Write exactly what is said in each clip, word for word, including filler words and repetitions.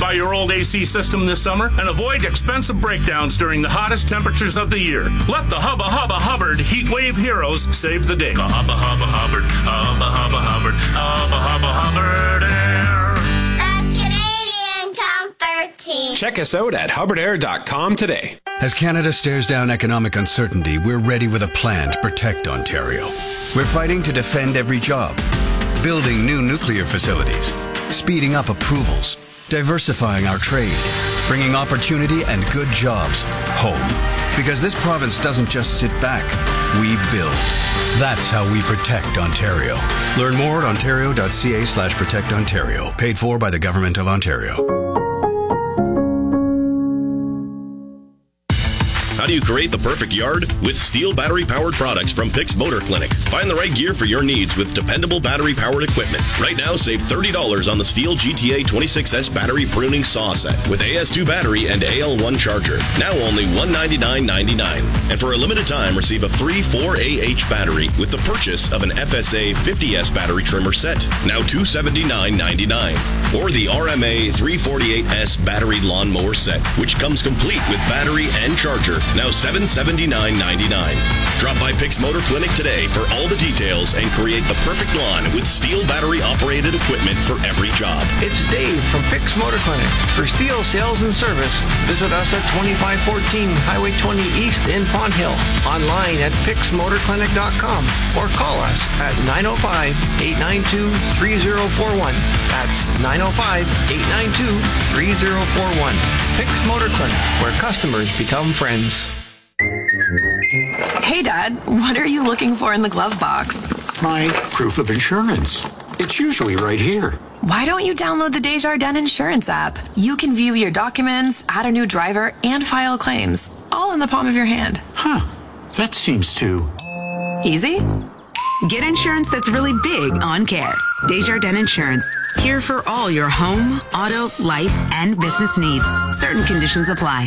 Try your old A C system this summer and avoid expensive breakdowns during the hottest temperatures of the year. Let the Hubba Hubba Hubbard Heat Wave Heroes save the day. Hubba Hubba Hubbard, Hubba Hubba Hubbard, Hubba Hubba Hubbard Air. The Canadian Comfort Team. Check us out at hubbard air dot com today. As Canada stares down economic uncertainty, we're ready with a plan to protect Ontario. We're fighting to defend every job, building new nuclear facilities, speeding up approvals, diversifying our trade, bringing opportunity and good jobs home. Because this province doesn't just sit back, we build. That's how we protect Ontario. Learn more at ontario.ca slash protect Ontario. Paid for by the Government of Ontario. How do you create the perfect yard? With Steel battery-powered products from Pix Motor Clinic. Find the right gear for your needs with dependable battery-powered equipment. Right now, save thirty dollars on the Steel G T A twenty-six S battery pruning saw set with A S two battery and A L one charger. Now only one hundred ninety-nine dollars and ninety-nine cents. And for a limited time, receive a free four A H battery with the purchase of an F S A fifty S battery trimmer set. Now two hundred seventy-nine dollars and ninety-nine cents. Or the R M A three forty-eight S battery lawnmower set, which comes complete with battery and charger. Now seven hundred seventy-nine dollars and ninety-nine cents. Drop by Pix Motor Clinic today for all the details and create the perfect lawn with Steel battery-operated equipment for every job. It's Dave from Pix Motor Clinic. For Steel sales and service, visit us at twenty-five fourteen Highway twenty East in Font Hill. Online at pix motor clinic dot com or call us at nine oh five, eight nine two, three oh four one. That's nine oh five, eight nine two, three oh four one. Pix Motor Clinic, where customers become friends. Hey, Dad, what are you looking for in the glove box? My proof of insurance. It's usually right here. Why don't you download the Desjardins Insurance app? You can view your documents, add a new driver, and file claims, all in the palm of your hand. Huh. That seems too... easy? Get insurance that's really big on care. Desjardins Insurance. Here for all your home, auto, life, and business needs. Certain conditions apply.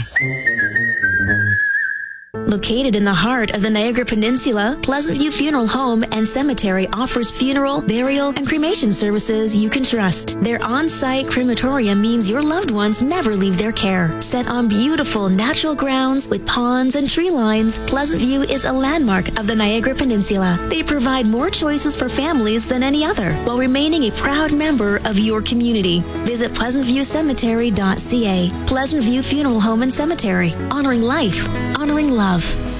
Located in the heart of the Niagara Peninsula, Pleasant View Funeral Home and Cemetery offers funeral, burial, and cremation services you can trust. Their on-site crematorium means your loved ones never leave their care. Set on beautiful natural grounds with ponds and tree lines, Pleasant View is a landmark of the Niagara Peninsula. They provide more choices for families than any other, while remaining a proud member of your community. Visit pleasant view cemetery dot c a. Pleasant View Funeral Home and Cemetery. Honoring life. Honoring love.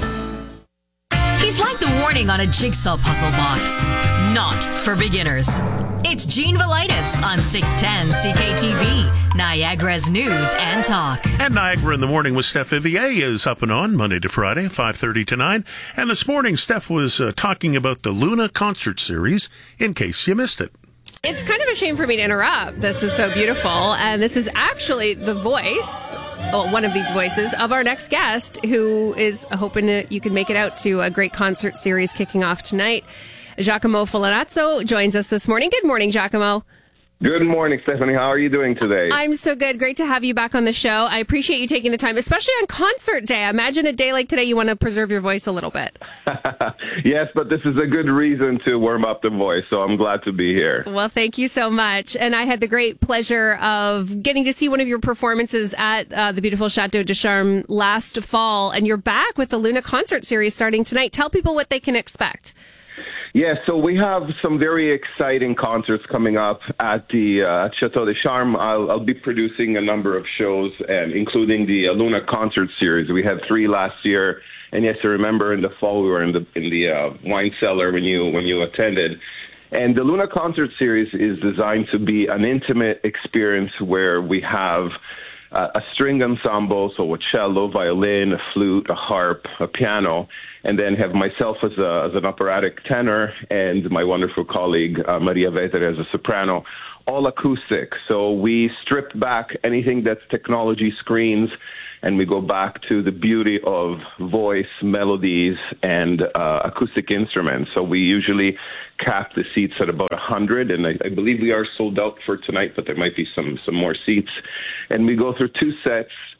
He's like the warning on a jigsaw puzzle box. Not for beginners. It's Gene Velitis on six ten C K T V, Niagara's news and talk. And Niagara in the Morning with Steph Vivier is up and on Monday to Friday, five thirty to nine. And this morning, Steph was uh, talking about the Luna concert series, in case you missed it. It's kind of a shame for me to interrupt. This is so beautiful. And this is actually the voice, well, one of these voices, of our next guest, who is hoping that you can make it out to a great concert series kicking off tonight. Giacomo Folanazzo joins us this morning. Good morning, Giacomo. Good morning, Stephanie. How are you doing today? I'm so good. Great to have you back on the show. I appreciate you taking the time, especially on concert day. I imagine a day like today, you want to preserve your voice a little bit. Yes, but this is a good reason to warm up the voice, so I'm glad to be here. Well, thank you so much. And I had the great pleasure of getting to see one of your performances at uh, the beautiful Chateau de Charme last fall, and you're back with the Luna concert series starting tonight. Tell people what they can expect. Yes, yeah, so we have some very exciting concerts coming up at the uh, Chateau de Charme. I'll, I'll be producing a number of shows, and including the uh, Luna concert series. We had three last year, and yes, I remember in the fall we were in the in the uh, wine cellar when you when you attended. And the Luna concert series is designed to be an intimate experience where we have uh, a string ensemble, so a cello, violin, a flute, a harp, a piano, and then have myself as, a, as an operatic tenor and my wonderful colleague, uh, Maria Vetere, as a soprano, all acoustic. So we stripped back anything that's technology screens, and we go back to the beauty of voice, melodies, and uh, acoustic instruments. So we usually cap the seats at about one hundred, and I, I believe we are sold out for tonight, but there might be some, some more seats. And we go through two sets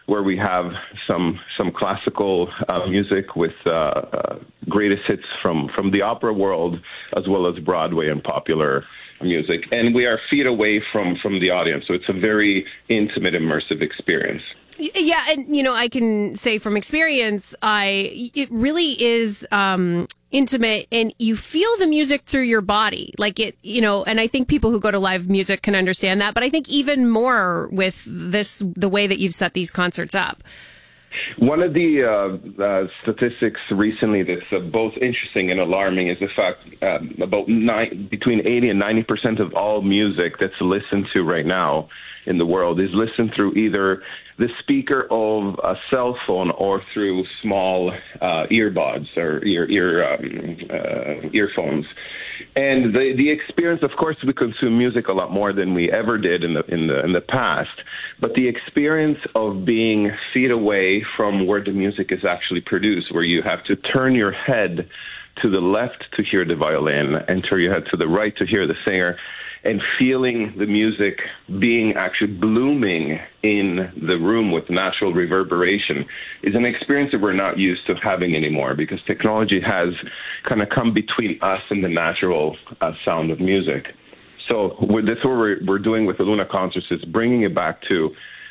where we have some some classical uh, music with uh, uh, greatest hits from, from the opera world, as well as Broadway and popular music. And we are feet away from, from the audience, so it's a very intimate, immersive experience. Yeah, and, you know, I can say from experience, I it really is um, intimate, and you feel the music through your body. Like it, you know, and I think people who go to live music can understand that, but I think even more with this, the way that you've set these concerts up. One of the uh, uh, statistics recently that's uh, both interesting and alarming is the fact um, about nine, between eighty and ninety percent of all music that's listened to right now in the world is listened through either the speaker of a cell phone or through small uh, earbuds or ear, ear um, uh, earphones. And the the experience, of course, we consume music a lot more than we ever did in the in the in the past. But the experience of being feet away from where the music is actually produced, where you have to turn your head to the left to hear the violin and turn your head to the right to hear the singer, and feeling the music being actually blooming in the room with natural reverberation is an experience that we're not used to having anymore, because technology has kind of come between us and the natural uh, sound of music. So with this, what we're, we're doing with the Luna concerts is bringing it back to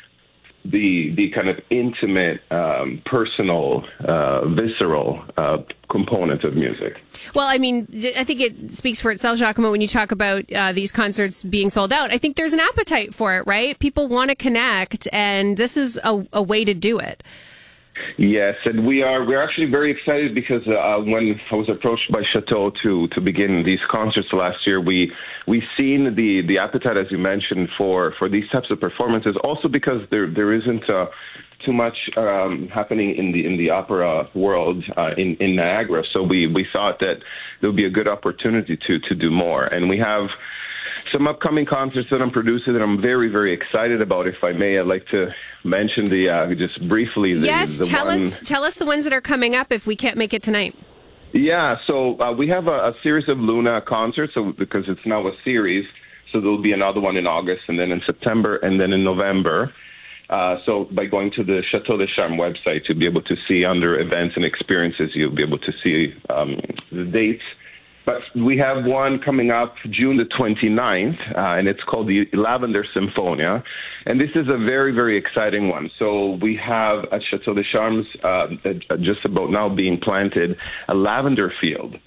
the the kind of intimate, um, personal, uh, visceral uh, component of music. Well, I mean, I think it speaks for itself, Giacomo, when you talk about uh, these concerts being sold out. I think there's an appetite for it, right? People want to connect, and this is a, a way to do it. Yes, and we are we're actually very excited because uh, when I was approached by Chateau to to begin these concerts last year, we we've seen the the appetite, as you mentioned, for for these types of performances. Also because there there isn't uh, too much um, happening in the in the opera world uh, in in Niagara, so we we thought that there would be a good opportunity to to do more, and we have some upcoming concerts that I'm producing that I'm very, very excited about. If I may, I'd like to mention the uh, just briefly. The, yes, the tell one. us tell us the ones that are coming up if we can't make it tonight. Yeah, so uh, we have a, a series of Luna concerts, so because it's now a series, so there'll be another one in August, and then in September, and then in November. Uh, so by going to the Chateau de Charme website, you'll be able to see under events and experiences, you'll be able to see um, the dates. But we have one coming up June the twenty-ninth, uh, and it's called the Lavender Symphonia. And this is a very, very exciting one. So we have at Chateau de Charmes, uh, just about now being planted, a lavender field.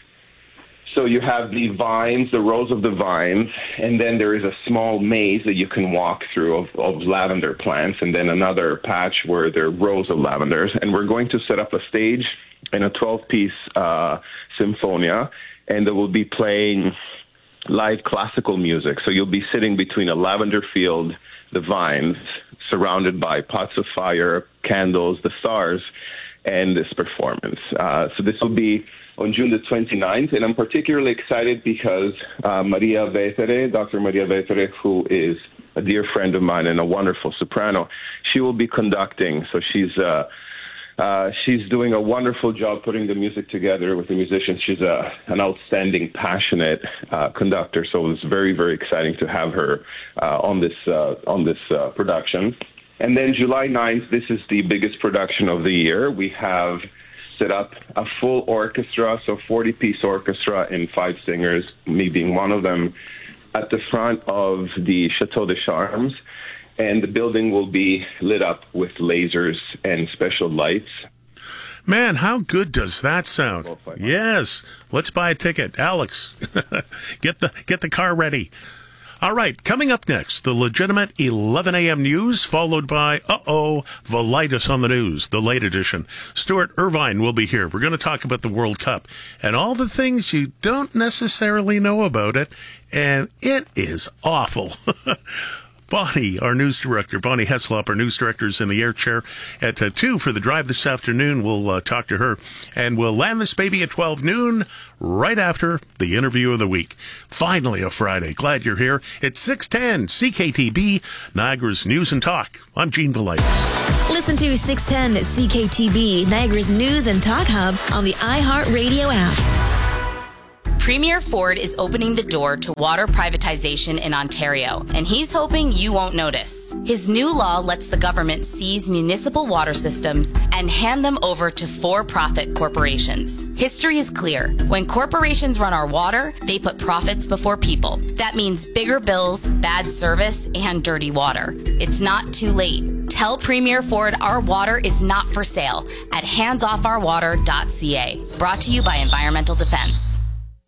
So you have the vines, the rows of the vines, and then there is a small maze that you can walk through of, of lavender plants, and then another patch where there are rows of lavenders. And we're going to set up a stage and a twelve-piece uh, symphonia, and they will be playing live classical music. So you'll be sitting between a lavender field, the vines, surrounded by pots of fire, candles, the stars, and this performance. Uh, so this will be on June the twenty-ninth, and I'm particularly excited because uh, Maria Vetere, Doctor Maria Vetere, who is a dear friend of mine and a wonderful soprano, she will be conducting. So she's uh, uh, she's doing a wonderful job putting the music together with the musicians. She's a, an outstanding, passionate uh, conductor. So it's very, very exciting to have her uh, on this uh, on this uh, production. And then July ninth, this is the biggest production of the year. We have set up a full orchestra, so forty-piece orchestra and five singers, me being one of them, at the front of the Chateau de Charmes. And the building will be lit up with lasers and special lights. Man, how good does that sound? Yes. Let's buy a ticket. Alex, get the get the car ready. All right, coming up next, the legitimate eleven a.m. news, followed by, uh-oh, Velitis on the news, the late edition. Stuart Irvine will be here. We're going to talk about the World Cup and all the things you don't necessarily know about it, and it is awful. Bonnie, our news director, Bonnie Heslop, our news director, is in the air chair at uh, two for the drive this afternoon. We'll uh, talk to her, and we'll land this baby at twelve noon, right after the interview of the week. Finally a Friday. Glad you're here. It's six ten C K T B, Niagara's News and Talk. I'm Gene Velitis. Listen to six ten C K T B, Niagara's News and Talk Hub on the iHeartRadio app. Premier Ford is opening the door to water privatization in Ontario, and he's hoping you won't notice. His new law lets the government seize municipal water systems and hand them over to for-profit corporations. History is clear. When corporations run our water, they put profits before people. That means bigger bills, bad service, and dirty water. It's not too late. Tell Premier Ford our water is not for sale at hands off our water dot c a. Brought to you by Environmental Defense.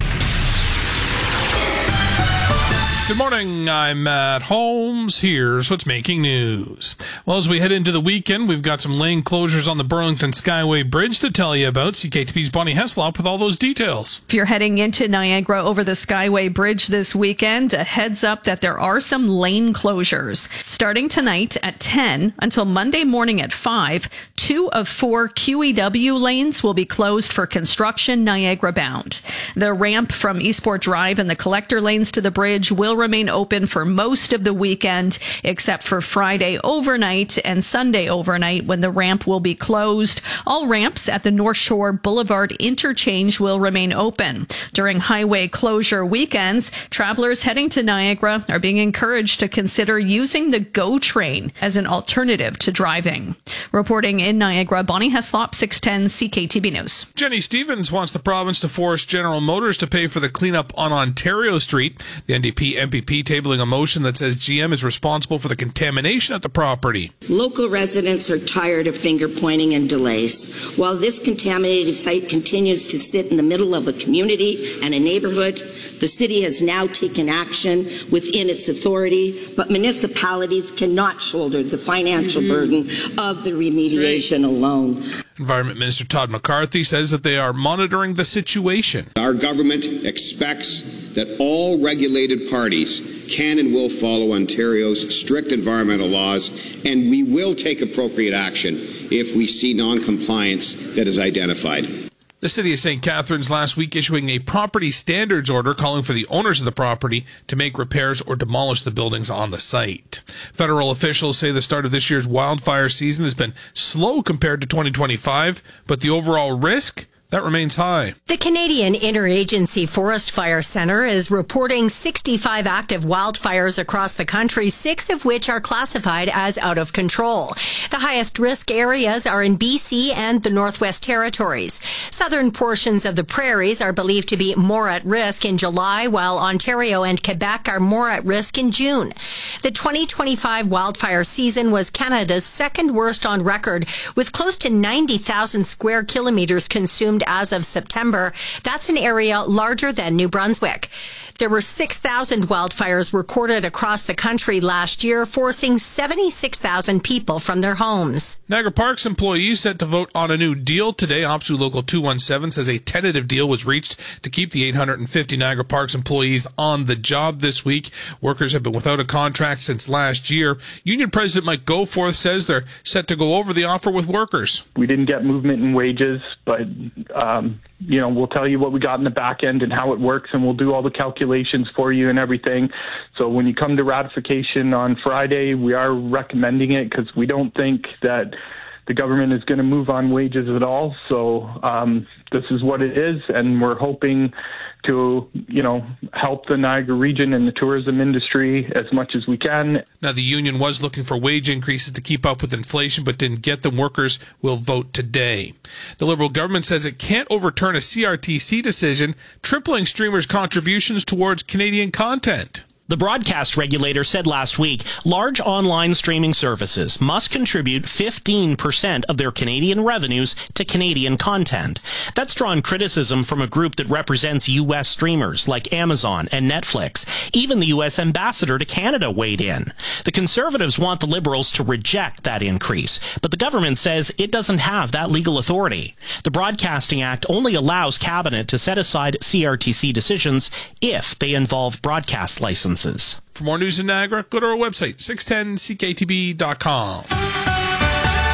Good morning, I'm Matt Holmes. Here's what's making news. Well, as we head into the weekend, we've got some lane closures on the Burlington Skyway Bridge to tell you about. C K T V's Bonnie Heslop with all those details. If you're heading into Niagara over the Skyway Bridge this weekend, a heads up that there are some lane closures. Starting tonight at ten until Monday morning at five, two of four Q E W lanes will be closed for construction Niagara bound. The ramp from Eastport Drive and the collector lanes to the bridge will remain open for most of the weekend, except for Friday overnight and Sunday overnight when the ramp will be closed. All ramps at the North Shore Boulevard interchange will remain open. During highway closure weekends, travelers heading to Niagara are being encouraged to consider using the GO train as an alternative to driving. Reporting in Niagara, Bonnie Heslop, six ten C K T B News. Jenny Stevens wants the province to force General Motors to pay for the cleanup on Ontario Street. The N D P M P P tabling a motion that says G M is responsible for the contamination at the property. Local residents are tired of finger pointing and delays. While this contaminated site continues to sit in the middle of a community and a neighborhood, the city has now taken action within its authority, but municipalities cannot shoulder the financial mm-hmm. burden of the remediation alone. Environment Minister Todd McCarthy says that they are monitoring the situation. Our government expects that all regulated parties can and will follow Ontario's strict environmental laws, and we will take appropriate action if we see non-compliance that is identified. The City of Saint Catharines last week issuing a property standards order calling for the owners of the property to make repairs or demolish the buildings on the site. Federal officials say the start of this year's wildfire season has been slow compared to twenty twenty-five, but the overall risk, that remains high. The Canadian Interagency Forest Fire Centre is reporting sixty-five active wildfires across the country, six of which are classified as out of control. The highest risk areas are in B C and the Northwest Territories. Southern portions of the prairies are believed to be more at risk in July, while Ontario and Quebec are more at risk in June. The twenty twenty-five wildfire season was Canada's second worst on record, with close to ninety thousand square kilometres consumed as of September. That's an area larger than New Brunswick. There were six thousand wildfires recorded across the country last year, forcing seventy-six thousand people from their homes. Niagara Parks employees set to vote on a new deal today. OPSEU Local two one seven says a tentative deal was reached to keep the eight hundred fifty Niagara Parks employees on the job this week. Workers have been without a contract since last year. Union President Mike Goforth says they're set to go over the offer with workers. We didn't get movement in wages, but um, you know, we'll tell you what we got in the back end and how it works, and we'll do all the calculations for you and everything. So when you come to ratification on Friday, we are recommending it because we don't think that the government is going to move on wages at all. So um, this is what it is, and we're hoping to, you know, help the Niagara region and the tourism industry as much as we can. Now, the union was looking for wage increases to keep up with inflation, but didn't get them. Workers will vote today. The Liberal government says it can't overturn a C R T C decision, tripling streamers' contributions towards Canadian content. The broadcast regulator said last week large online streaming services must contribute fifteen percent of their Canadian revenues to Canadian content. That's drawn criticism from a group that represents U S streamers like Amazon and Netflix. Even the U S ambassador to Canada weighed in. The Conservatives want the Liberals to reject that increase, but the government says it doesn't have that legal authority. The Broadcasting Act only allows Cabinet to set aside C R T C decisions if they involve broadcast licenses. For more news in Niagara, go to our website, six ten C K T B dot com.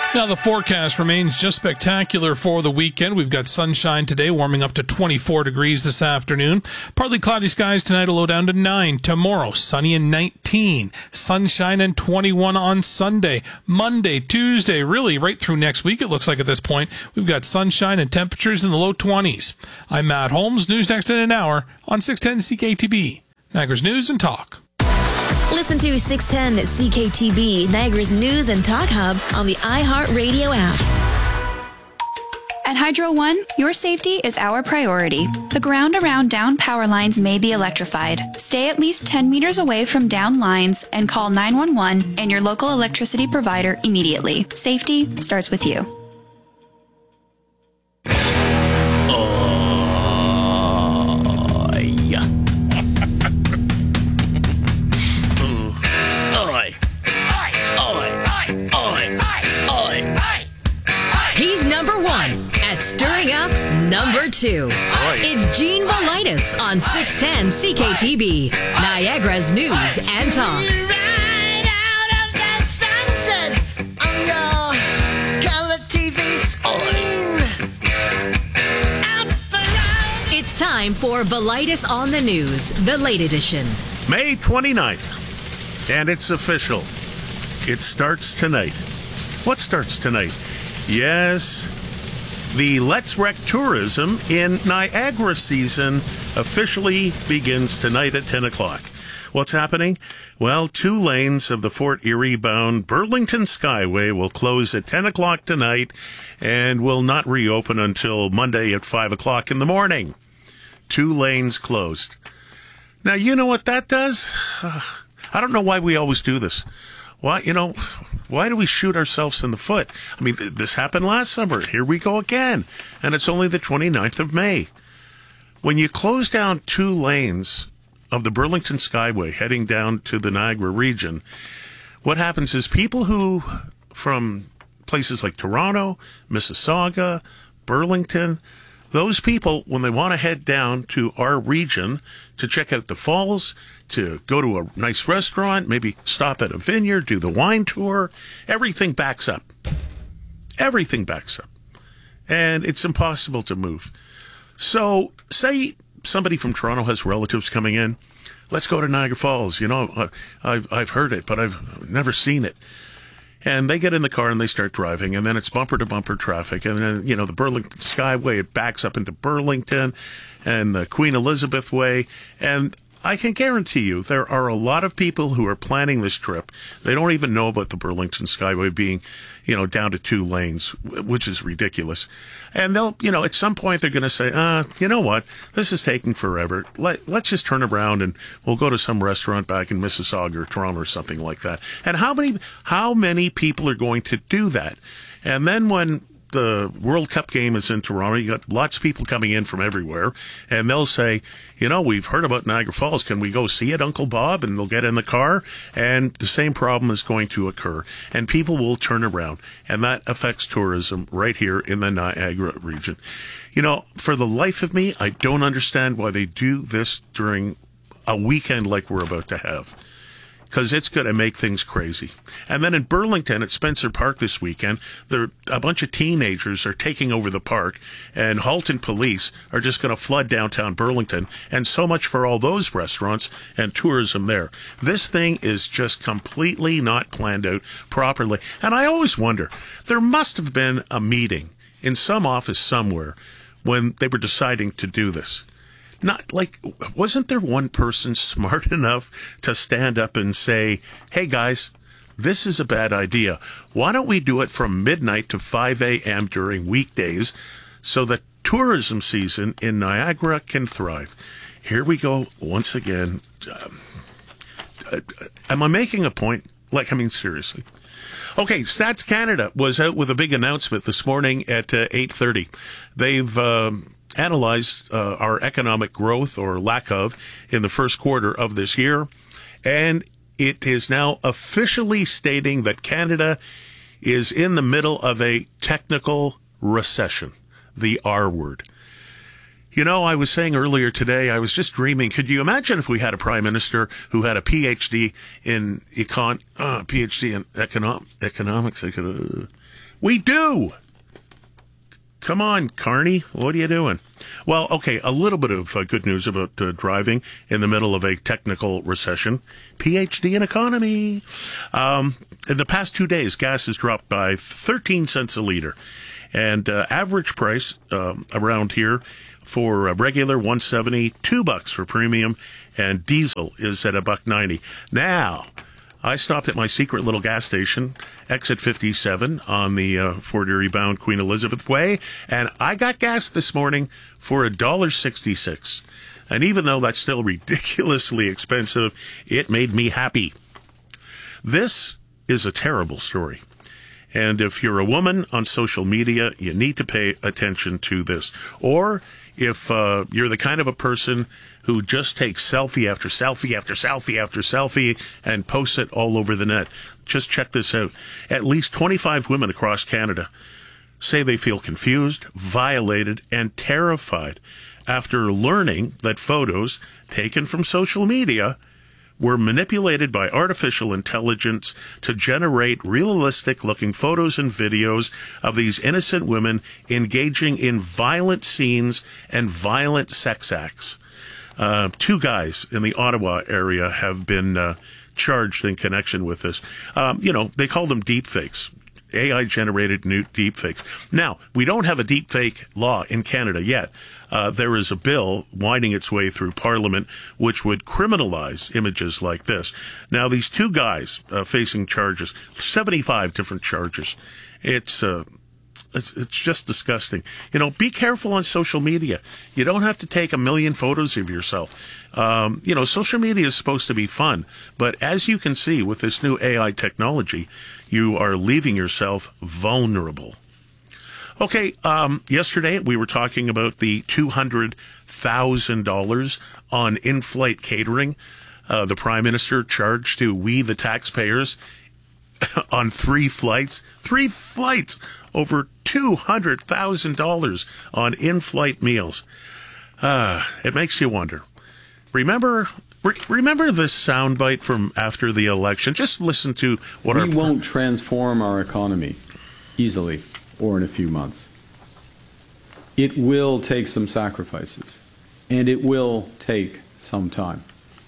Now, the forecast remains just spectacular for the weekend. We've got sunshine today, warming up to twenty-four degrees this afternoon. Partly cloudy skies tonight, a low down to nine. Tomorrow, sunny and nineteen. Sunshine and twenty-one on Sunday. Monday, Tuesday, really right through next week, it looks like at this point. We've got sunshine and temperatures in the low twenties. I'm Matt Holmes. News next in an hour on six ten C K T B. Niagara's News and Talk. Listen to six ten C K T B, Niagara's News and Talk Hub on the iHeartRadio app. At Hydro One, your safety is our priority. The ground around down power lines may be electrified. Stay at least ten meters away from down lines and call nine one one and your local electricity provider immediately. Safety starts with you. He's number one at stirring up number two. It's Gene Velitis on six ten C K T B, Niagara's News and Talk. It's time for Velitis on the News, the late edition. May twenty-ninth, and it's official. It starts tonight. What starts tonight? Yes, the Let's Wreck Tourism in Niagara season officially begins tonight at ten o'clock. What's happening? Well, two lanes of the Fort Erie-bound Burlington Skyway will close at ten o'clock tonight and will not reopen until Monday at five o'clock in the morning. Two lanes closed. Now, you know what that does? Uh, I don't know why we always do this. Why, you know, why do we shoot ourselves in the foot? I mean, th- this happened last summer. Here we go again. And it's only the twenty-ninth of May. When you close down two lanes of the Burlington Skyway heading down to the Niagara region, what happens is people who, from places like Toronto, Mississauga, Burlington, those people, when they want to head down to our region to check out the falls, to go to a nice restaurant, maybe stop at a vineyard, do the wine tour, everything backs up. Everything backs up. And it's impossible to move. So, say somebody from Toronto has relatives coming in. Let's go to Niagara Falls. You know, I've, I've heard it, but I've never seen it. And they get in the car and they start driving, and then it's bumper-to-bumper traffic. And then, you know, the Burlington Skyway, it backs up into Burlington and the Queen Elizabeth Way. And I can guarantee you there are a lot of people who are planning this trip. They don't even know about the Burlington Skyway being, you know, down to two lanes, which is ridiculous. And they'll, you know, at some point they're going to say, uh, you know what, this is taking forever. Let, let's just turn around and we'll go to some restaurant back in Mississauga or Toronto or something like that. And how many, how many people are going to do that? And then when the World Cup game is in Toronto, you got lots of people coming in from everywhere, and they'll say, you know, we've heard about Niagara Falls. Can we go see it, Uncle Bob? And they'll get in the car, and the same problem is going to occur, and people will turn around, and that affects tourism right here in the Niagara region. You know, for the life of me, I don't understand why they do this during a weekend like we're about to have, because it's going to make things crazy. And then in Burlington at Spencer Park this weekend, there a bunch of teenagers are taking over the park, and Halton police are just going to flood downtown Burlington, and so much for all those restaurants and tourism there. This thing is just completely not planned out properly. And I always wonder, there must have been a meeting in some office somewhere when they were deciding to do this. Not like, wasn't there one person smart enough to stand up and say, hey guys, this is a bad idea. Why don't we do it from midnight to five a.m. during weekdays so that tourism season in Niagara can thrive? Here we go once again. Um, uh, am I making a point? Like, I mean, seriously. Okay, Stats Canada was out with a big announcement this morning at uh, eight thirty. They've um, analyzed uh, our economic growth, or lack of, in the first quarter of this year, and it is now officially stating that Canada is in the middle of a technical recession, the R word. You know, I was saying earlier today, I was just dreaming. Could you imagine if we had a prime minister who had a P H D in econ, uh, P H D in econom- economics? I could, uh, We do. Come on, Carney. What are you doing? Well, okay, a little bit of uh, good news about uh, driving in the middle of a technical recession. P H D in economy. Um, in the past two days, gas has dropped by thirteen cents a liter. And uh, average price um, around here for uh, regular one seventy, two bucks for premium, and diesel is at a buck ninety. Now, I stopped at my secret little gas station, exit fifty-seven on the uh, Fort Erie bound Queen Elizabeth Way, and I got gas this morning for one dollar sixty-six. And even though that's still ridiculously expensive, it made me happy. This is a terrible story. And if you're a woman on social media, you need to pay attention to this. Or if uh, you're the kind of a person who just takes selfie after selfie after selfie after selfie and posts it all over the net, just check this out. At least twenty-five women across Canada say they feel confused, violated, and terrified after learning that photos taken from social media were manipulated by artificial intelligence to generate realistic-looking photos and videos of these innocent women engaging in violent scenes and violent sex acts. Uh, two guys in the Ottawa area have been uh, charged in connection with this. Um, you know, they call them deepfakes. A I-generated new deepfakes. Now, we don't have a deepfake law in Canada yet. Uh, there is a bill winding its way through Parliament which would criminalize images like this. Now, these two guys uh, facing charges, seventy-five different charges. It's, uh, it's it's just disgusting. You know, be careful on social media. You don't have to take a million photos of yourself. Um, you know, social media is supposed to be fun, but as you can see with this new A I technology, you are leaving yourself vulnerable. Okay, um, yesterday we were talking about the two hundred thousand dollars on in-flight catering. Uh, the Prime Minister charged to we, the taxpayers, on three flights. Three flights! Over two hundred thousand dollars on in-flight meals. Uh, it makes you wonder. Remember... Remember this soundbite from after the election? Just listen to what we our... We won't transform our economy easily or in a few months. It will take some sacrifices, and it will take some time.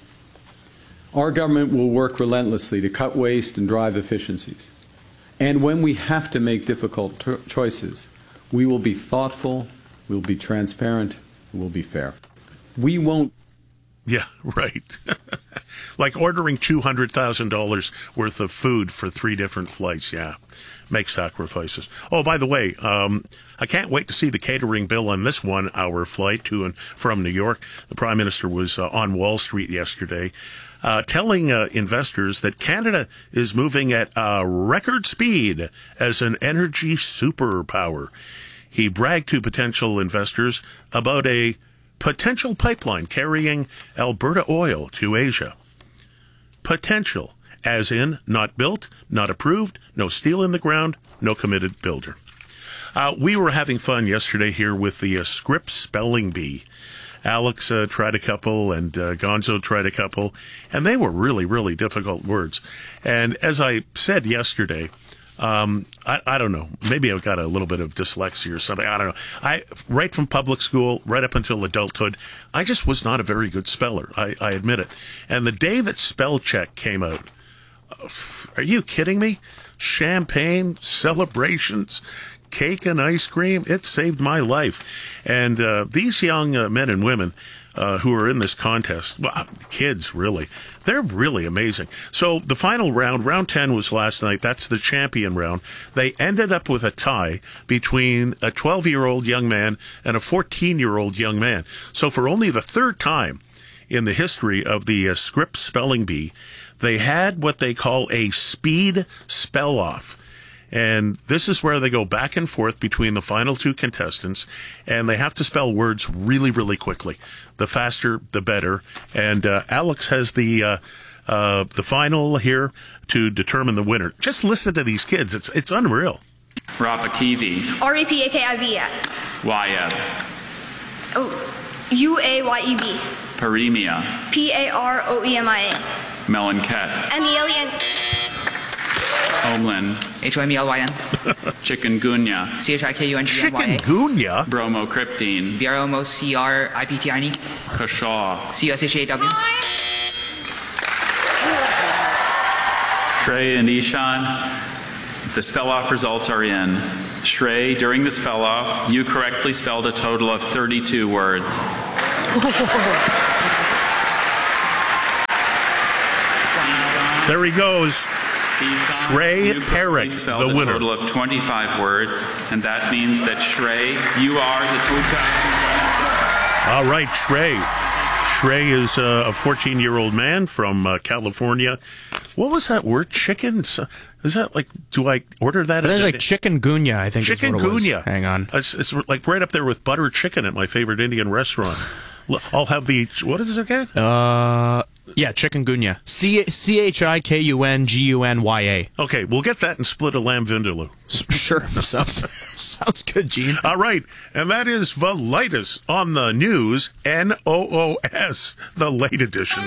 Our government will work relentlessly to cut waste and drive efficiencies. And when we have to make difficult t- choices, we will be thoughtful, we'll be transparent, we'll be fair. We won't... Yeah, right. Like ordering two hundred thousand dollars worth of food for three different flights. Yeah, make sacrifices. Oh, by the way, um, I can't wait to see the catering bill on this one-hour flight to and from New York. The Prime Minister was uh, on Wall Street yesterday uh, telling uh, investors that Canada is moving at a record speed as an energy superpower. He bragged to potential investors about a potential pipeline carrying Alberta oil to Asia. Potential, as in not built, not approved, no steel in the ground, no committed builder. Uh, we were having fun yesterday here with the uh, Scripps Spelling Bee. Alex uh, tried a couple and uh, Gonzo tried a couple, and they were really, really difficult words. And as I said yesterday, Um, I, I don't know. Maybe I've got a little bit of dyslexia or something. I don't know. I, right from public school, right up until adulthood, I just was not a very good speller. I, I admit it. And the day that spell check came out, are you kidding me? Champagne, celebrations, cake and ice cream. It saved my life. And, uh, these young uh, men and women, Uh, who are in this contest, well, kids, really, they're really amazing. So the final round, round ten was last night. That's the champion round. They ended up with a tie between a twelve-year-old young man and a fourteen-year-old young man. So for only the third time in the history of the uh, Scripps Spelling Bee, they had what they call a speed spell-off. And this is where they go back and forth between the final two contestants, and they have to spell words really, really quickly. The faster, the better. And uh, Alex has the uh, uh, the final here to determine the winner. Just listen to these kids. It's it's unreal. Rapakivi. R A P A K I V. Wayeb. Oh, U A Y E B. Paremia. P A R O E M I A. Melanket. M E L E N. Homeland. H O M E L Y N. Chikungunya. C H I K U N G N Y A. Chikungunya? Bromocriptine. B R O M O C R I P T I N E. Kashaw. C U S H A W. Shrey and Ishan, the spell-off results are in. Shrey, during the spell-off, you correctly spelled a total of thirty-two words. There he goes. Shrey Herrick, spelled the a winner. total of twenty-five words, and that means that Shrey, you are the two thousand. All right, Shrey. Shrey is uh, a fourteen-year-old man from uh, California. What was that word? Chicken? So- Is that like, do I order that? It's like chikungunya, I think is what it was. Chikungunya. Hang on. It's, it's like right up there with butter chicken at my favorite Indian restaurant. L- I'll have the, what is it again? Uh, yeah, chikungunya. C C H I K U N G U N Y A. Okay, we'll get that and split a lamb vindaloo. Sure. Sounds, sounds good, Gene. All right, and that is Velitis on the news, N O O S, the late edition.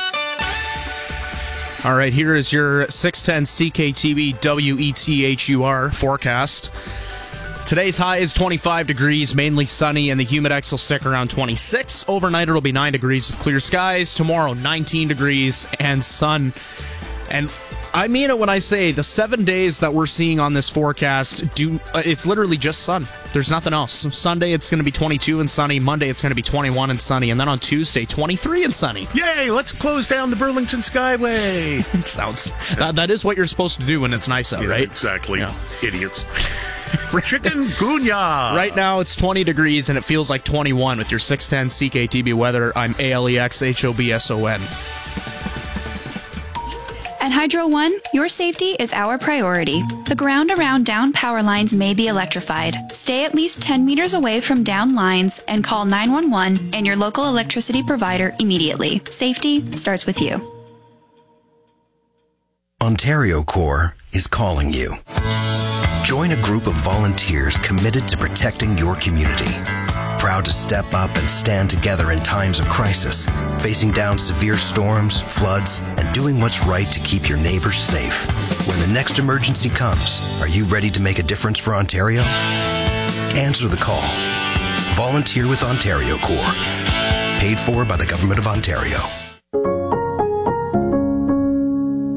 All right, here is your six ten C K T V W E T H U R forecast. Today's high is twenty-five degrees, mainly sunny, and the humidex will stick around twenty-six. Overnight, it'll be nine degrees with clear skies. Tomorrow, nineteen degrees and sun. And I mean it when I say the seven days that we're seeing on this forecast, do uh, it's literally just sun. There's nothing else. Sunday, it's going to be twenty-two and sunny. Monday, it's going to be twenty-one and sunny. And then on Tuesday, twenty-three and sunny. Yay, let's close down the Burlington Skyway. Sounds that, that is what you're supposed to do when it's nice out, Yeah, right? Exactly. Yeah. Idiots. Chikungunya. Right now, it's twenty degrees, and it feels like twenty-one with your six ten C K T V weather. I'm A L E X H O B S O N. At Hydro One, your safety is our priority. The ground around down power lines may be electrified. Stay at least ten meters away from down lines and call nine one one and your local electricity provider immediately. Safety starts with you. Ontario Corps is calling you. Join a group of volunteers committed to protecting your community. Proud to step up and stand together in times of crisis, facing down severe storms, floods, and doing what's right to keep your neighbors safe. When the next emergency comes, are you ready to make a difference for Ontario? Answer the call. Volunteer with Ontario Corps. Paid for by the Government of Ontario.